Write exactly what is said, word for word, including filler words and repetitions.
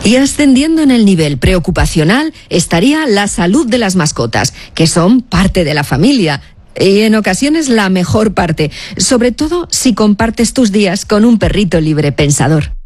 Y ascendiendo en el nivel preocupacional estaría la salud de las mascotas, que son parte de la familia. Y en ocasiones la mejor parte, sobre todo si compartes tus días con un perrito libre pensador.